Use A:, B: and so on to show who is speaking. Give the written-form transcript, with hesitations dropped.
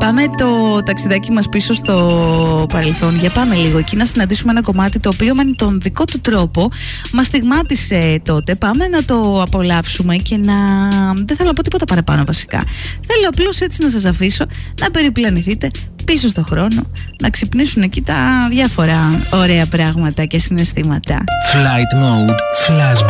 A: Πάμε το ταξιδάκι μας πίσω στο παρελθόν. Για πάμε λίγο εκεί να συναντήσουμε ένα κομμάτι το οποίο με τον δικό του τρόπο μας στιγμάτισε τότε. Πάμε να το απολαύσουμε και να... δεν θέλω να πω τίποτα παραπάνω βασικά. Θέλω απλώς έτσι να σας αφήσω να περιπλανηθείτε πίσω στο χρόνο, να ξυπνήσουν εκεί τα διάφορα ωραία πράγματα και συναισθήματα.
B: Flight Mode Flash.